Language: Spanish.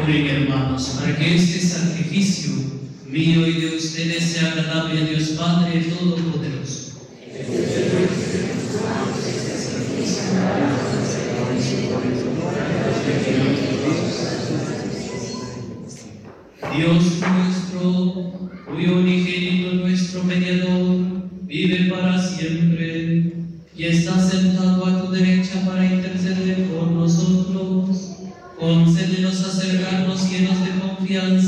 Oren, hermanos, para que este sacrificio mío y de ustedes sea agradable a Dios Padre Todopoderoso. Dios nuestro, cuyo unigénito, nuestro mediador, vive para siempre y está sentado a tu derecha para interceder por nosotros. Concédenos acercarnos llenos de confianza